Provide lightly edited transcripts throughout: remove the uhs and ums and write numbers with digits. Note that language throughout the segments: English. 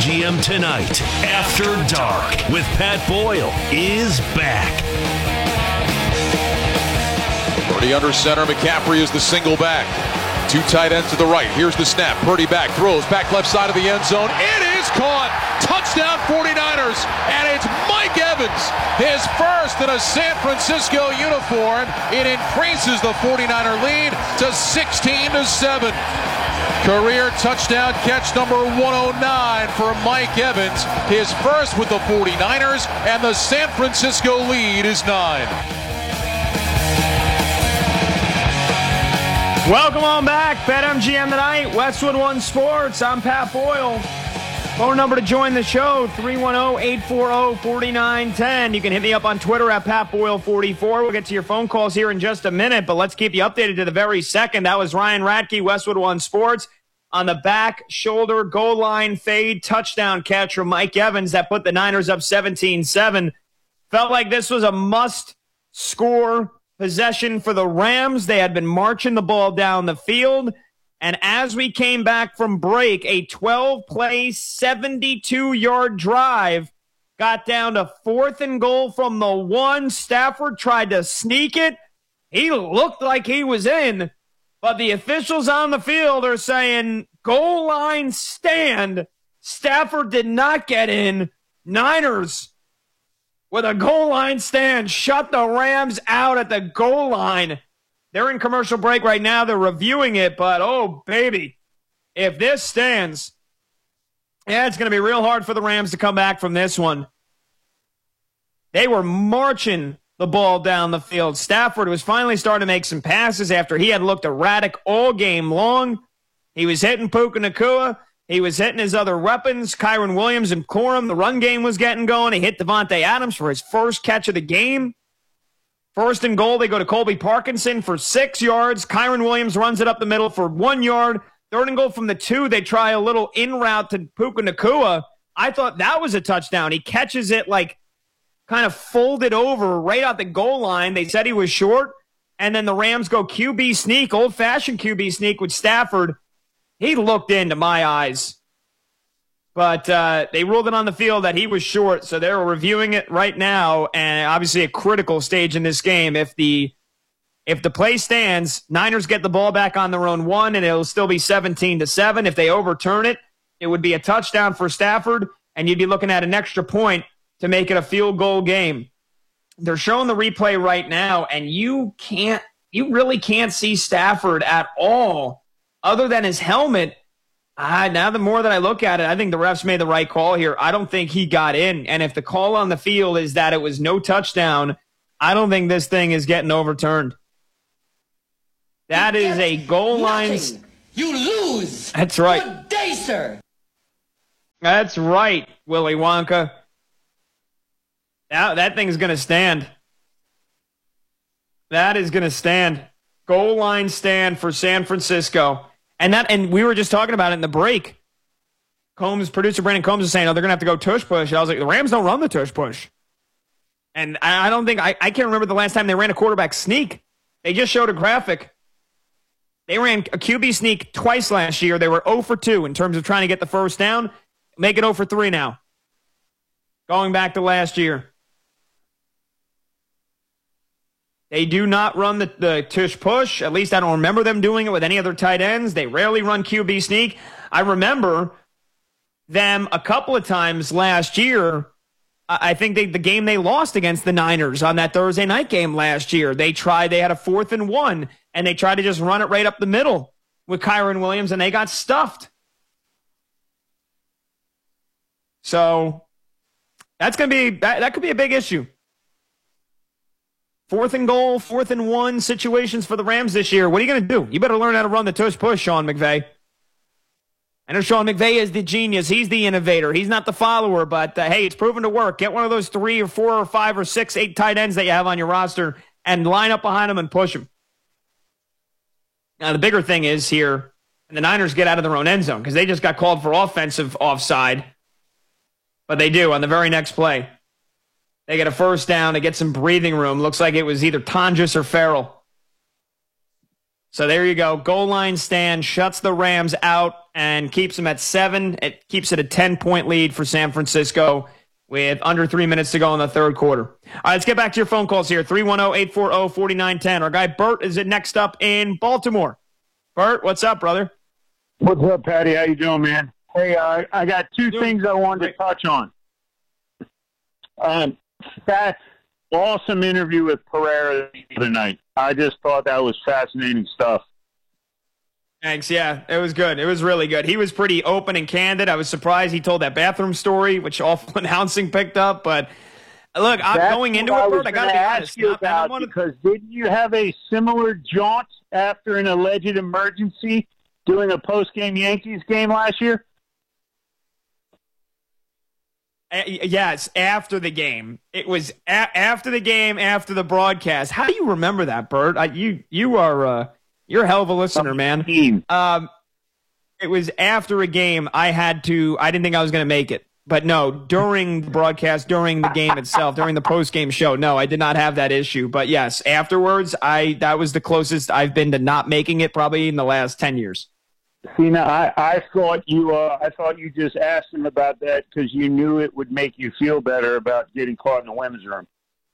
BetMGM Tonight, After Dark, with Pat Boyle, is back. Purdy under center. McCaffrey is the single back. Two tight ends to the right. Here's the snap. Purdy back, throws back left side of the end zone. It is caught. Touchdown 49ers. And it's Mike Evans. His first in a San Francisco uniform. It increases the 49er lead to 16-7. Career touchdown catch number 109 for Mike Evans. His first with the 49ers, and the San Francisco lead is 9. Welcome on back. BetMGM Tonight, Westwood One Sports. I'm Pat Boyle. Phone number to join the show, 310-840-4910. You can hit me up on Twitter at PatBoyle44. We'll get to your phone calls here in just a minute, but let's keep you updated to the very second. That was Ryan Radke, Westwood One Sports, on the back shoulder goal line fade touchdown catch from Mike Evans that put the Niners up 17-7. Felt like this was a must-score possession for the Rams. They had been marching the ball down the field. And as we came back from break, a 12-play, 72-yard drive got down to 4th and goal from the 1. Stafford tried to sneak it. He looked like he was in, but the officials on the field are saying, goal line stand. Stafford did not get in. Niners, with a goal line stand, shut the Rams out at the goal line. They're in commercial break right now. They're reviewing it, but oh, baby, if this stands, yeah, it's going to be real hard for the Rams to come back from this one. They were marching the ball down the field. Stafford was finally starting to make some passes after he had looked erratic all game long. He was hitting Puka Nacua. He was hitting his other weapons, Kyren Williams and Corum. The run game was getting going. He hit Devontae Adams for his first catch of the game. 1st and goal, they go to Colby Parkinson for 6 yards. Kyren Williams runs it up the middle for 1 yard. 3rd and goal from the 2, they try a little in route to Puka Nacua. I thought that was a touchdown. He catches it like kind of folded over right out the goal line. They said he was short. And then the Rams go QB sneak, old-fashioned QB sneak with Stafford. He looked into my eyes. But they ruled it on the field that he was short, so they're reviewing it right now, and obviously a critical stage in this game. If the play stands, Niners get the ball back on their own 1, and it'll still be 17-7. If they overturn it, it would be a touchdown for Stafford, and you'd be looking at an extra point to make it a field goal game. They're showing the replay right now, and you really can't see Stafford at all other than his helmet. Now the more that I look at it, I think the refs made the right call here. I don't think he got in. And if the call on the field is that it was no touchdown, I don't think this thing is getting overturned. That is a goal line. You lose. That's right. Good day, sir. That's right, Willy Wonka. Now that thing's going to stand. That is going to stand. Goal line stand for San Francisco. And we were just talking about it in the break. Producer Brandon Combs is saying, oh, they're going to have to go tush push. And I was like, the Rams don't run the tush push. And I don't think, I can't remember the last time they ran a quarterback sneak. They just showed a graphic. They ran a QB sneak twice last year. They were 0 for 2 in terms of trying to get the first down. Make it 0 for 3 now. Going back to last year. They do not run the tush push. At least I don't remember them doing it with any other tight ends. They rarely run QB sneak. I remember them a couple of times last year. I think the game they lost against the Niners on that Thursday night game last year, they had a 4th and 1, and they tried to just run it right up the middle with Kyren Williams, and they got stuffed. So that could be a big issue. 4th and goal, 4th and 1 situations for the Rams this year. What are you going to do? You better learn how to run the tush push, Sean McVay. I know Sean McVay is the genius. He's the innovator. He's not the follower, but hey, it's proven to work. Get one of those 3 or 4 or 5 or 6, 8 tight ends that you have on your roster and line up behind them and push them. Now, the bigger thing is here, and the Niners get out of their own end zone because they just got called for offensive offside. But they do on the very next play. They get a first down. They get some breathing room. Looks like it was either Tonjes or Farrell. So there you go. Goal line stand shuts the Rams out and keeps them at 7. It keeps it a 10-point lead for San Francisco with under 3 minutes to go in the third quarter. All right, let's get back to your phone calls here. 310-840-4910. Our guy Bert is next up in Baltimore. Bert, what's up, brother? What's up, Patty? How you doing, man? Hey, I got two things I wanted to touch on. That awesome interview with Pereira the other night. I just thought that was fascinating stuff. Thanks. Yeah, it was good. It was really good. He was pretty open and candid. I was surprised he told that bathroom story, which awful announcing picked up. But look, I'm going into it, Bert. I got to be honest. You about, because didn't you have a similar jaunt after an alleged emergency doing a post-game Yankees game last year? Yes, after the game. It was after the game, after the broadcast. How do you remember that, Bert? You are you're a hell of a listener, man. It was after a game. I didn't think I was going to make it. But no, during the broadcast, during the game itself, during the post-game show, no, I did not have that issue. But yes, afterwards, that was the closest I've been to not making it probably in the last 10 years. See, now I thought you just asked him about that because you knew it would make you feel better about getting caught in the women's room.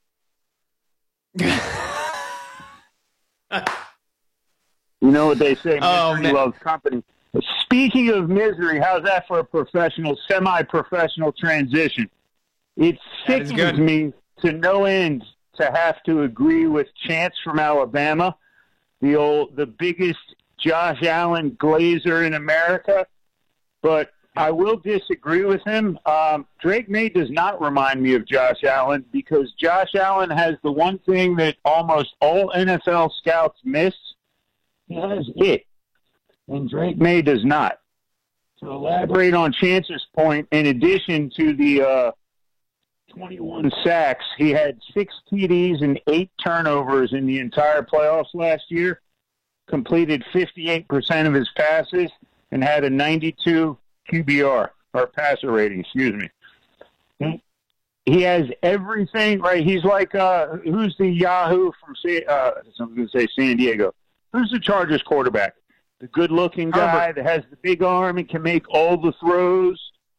You know what they say, misery loves company. Speaking of misery, how's that for a semi-professional transition? It sickens me to no end to have to agree with Chance from Alabama, the biggest Josh Allen glazer in America, but I will disagree with him. Drake May does not remind me of Josh Allen because Josh Allen has the one thing that almost all NFL scouts miss. He has it, and Drake May does not. To elaborate on Chance's point, in addition to the 21 sacks, he had 6 TDs and 8 turnovers in the entire playoffs last year, completed 58% of his passes, and had a 92 QBR, or passer rating, excuse me. He has everything, right? He's like, who's the Yahoo from, I'm going to say San Diego. Who's the Chargers quarterback? The good-looking guy that has the big arm and can make all the throws.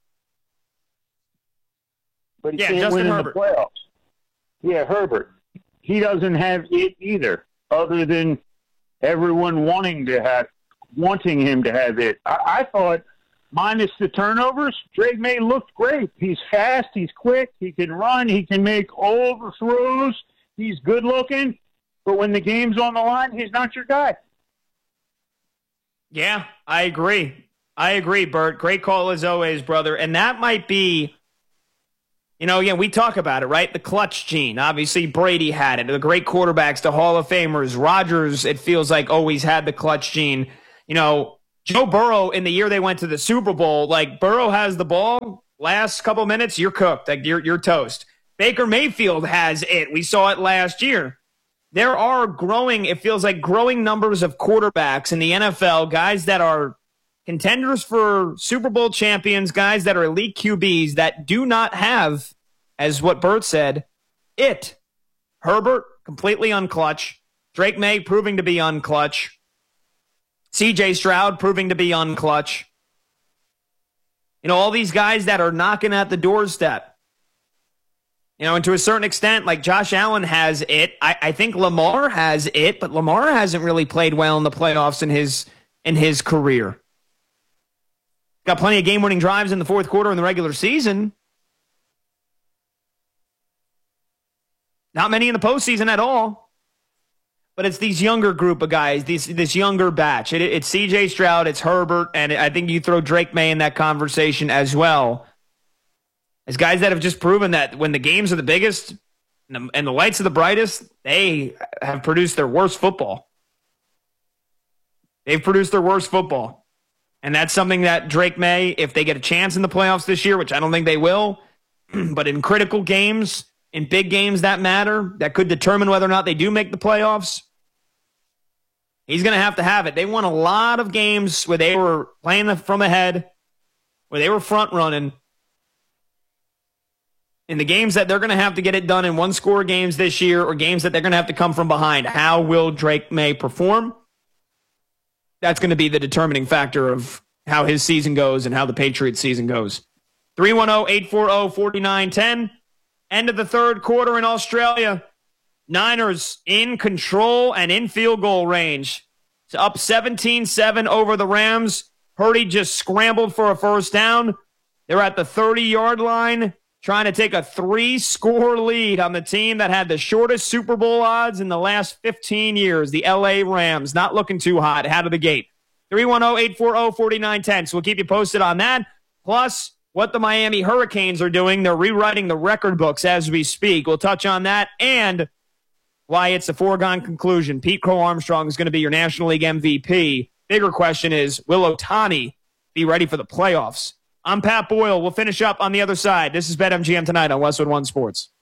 But he can't win in the playoffs. Yeah, Herbert. He doesn't have it either, other than everyone wanting him to have it. I thought, minus the turnovers, Drake May looked great. He's fast, he's quick, he can run, he can make all the throws, he's good-looking. But when the game's on the line, he's not your guy. Yeah, I agree, Bert. Great call as always, brother. And that might be, again, we talk about it, right? The clutch gene. Obviously, Brady had it. The great quarterbacks, the Hall of Famers. Rodgers, it feels like, always had the clutch gene. Joe Burrow, in the year they went to the Super Bowl, like, Burrow has the ball, last couple minutes, you're cooked. Like, you're toast. Baker Mayfield has it. We saw it last year. There are growing numbers of quarterbacks in the NFL, guys that are contenders for Super Bowl champions, guys that are elite QBs that do not have, as what Bert said, it. Herbert, completely unclutch. Drake May proving to be unclutch. CJ Stroud proving to be unclutch. All these guys that are knocking at the doorstep. And to a certain extent, like Josh Allen has it. I think Lamar has it, but Lamar hasn't really played well in the playoffs in his career. Got plenty of game-winning drives in the fourth quarter in the regular season. Not many in the postseason at all. But it's these younger group of guys, this younger batch. It's C.J. Stroud, it's Herbert, and I think you throw Drake May in that conversation as well. As guys that have just proven that when the games are the biggest and the lights are the brightest, they have produced their worst football. They've produced their worst football. And that's something that Drake May, if they get a chance in the playoffs this year, which I don't think they will, but in critical games, in big games that matter, that could determine whether or not they do make the playoffs, he's going to have it. They won a lot of games where they were playing from ahead, where they were front running. In the games that they're going to have to get it done in one-score games this year or games that they're going to have to come from behind, how will Drake May perform? that's going to be the determining factor of how his season goes and how the Patriots season goes. 310-840-4910. End of the third quarter in Australia. Niners in control and in field goal range. It's up 17-7 over the Rams. Purdy just scrambled for a first down. They're at the 30-yard line trying to take a 3-score lead on the team that had the shortest Super Bowl odds in the last 15 years, the LA Rams. Not looking too hot out of the gate. 310-840-4910. So we'll keep you posted on that. Plus, what the Miami Hurricanes are doing. They're rewriting the record books as we speak. We'll touch on that and why it's a foregone conclusion. Pete Crow Armstrong is going to be your National League MVP. Bigger question is, will Ohtani be ready for the playoffs? I'm Pat Boyle. We'll finish up on the other side. This is BetMGM Tonight on Westwood One Sports.